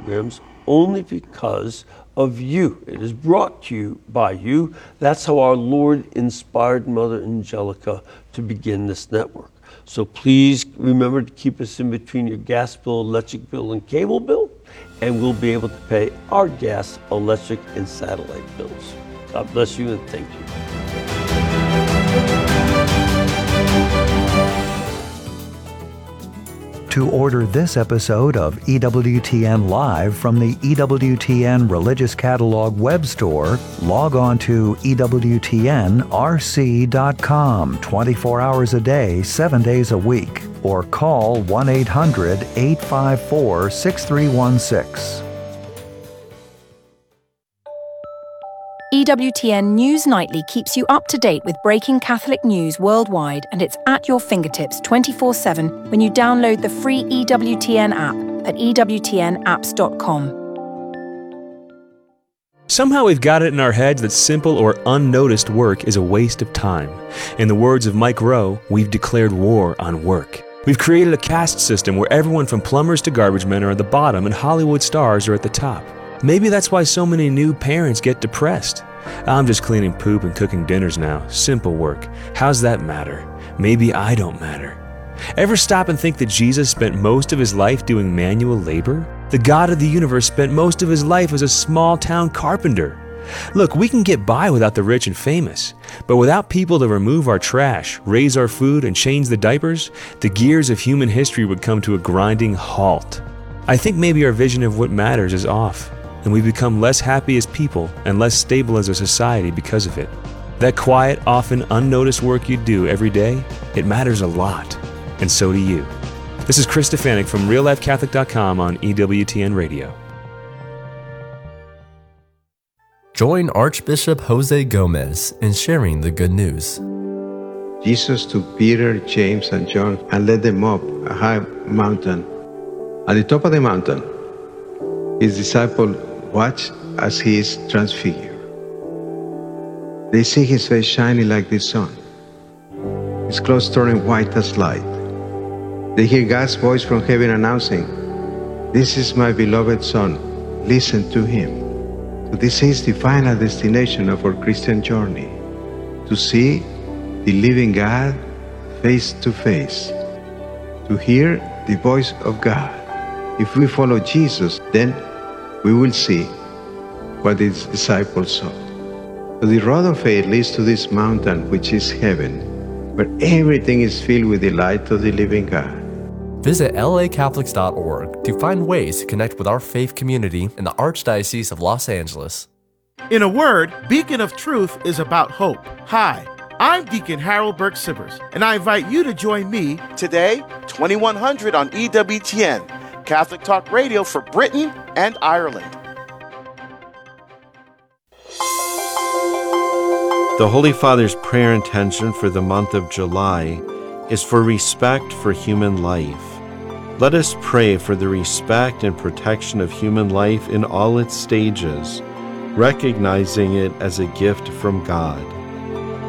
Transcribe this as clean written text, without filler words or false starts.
programs only because of you. It is brought to you by you. That's how our Lord inspired Mother Angelica to begin this network. So please remember to keep us in between your gas bill, electric bill, and cable bill, and we'll be able to pay our gas, electric, and satellite bills. God bless you and thank you. To order this episode of EWTN Live from the EWTN Religious Catalog web store, log on to EWTNRC.com 24 hours a day, 7 days a week, or call 1-800-854-6316. EWTN News Nightly keeps you up to date with breaking Catholic news worldwide, and it's at your fingertips 24/7 when you download the free EWTN app at EWTNapps.com. Somehow we've got it in our heads that simple or unnoticed work is a waste of time. In the words of Mike Rowe, we've declared war on work. We've created a caste system where everyone from plumbers to garbage men are at the bottom and Hollywood stars are at the top. Maybe that's why so many new parents get depressed. I'm just cleaning poop and cooking dinners now. Simple work. How's that matter? Maybe I don't matter. Ever stop and think that Jesus spent most of his life doing manual labor? The God of the universe spent most of his life as a small-town carpenter. Look, we can get by without the rich and famous, but without people to remove our trash, raise our food, and change the diapers, the gears of human history would come to a grinding halt. I think maybe our vision of what matters is off, and we become less happy as people and less stable as a society because of it. That quiet, often unnoticed work you do every day, it matters a lot, and so do you. This is Chris Stefanik from RealLifeCatholic.com on EWTN Radio. Join Archbishop Jose Gomez in sharing the good news. Jesus took Peter, James, and John and led them up a high mountain. At the top of the mountain, his disciples watch as he is transfigured. They see his face shining like the sun, his clothes turning white as light. They hear God's voice from heaven announcing, "This is my beloved Son, listen to him." So this is the final destination of our Christian journey, to see the living God face to face, to hear the voice of God. If we follow Jesus, then we will see what his disciples saw. So the road of faith leads to this mountain, which is heaven, where everything is filled with the light of the living God. Visit lacatholics.org to find ways to connect with our faith community in the Archdiocese of Los Angeles. In a word, Beacon of Truth is about hope. Hi, I'm Deacon Harold Burke-Sivers, and I invite you to join me today, 2100 on EWTN, Catholic Talk Radio for Britain and Ireland. The Holy Father's prayer intention for the month of July is for respect for human life. Let us pray for the respect and protection of human life in all its stages, recognizing it as a gift from God.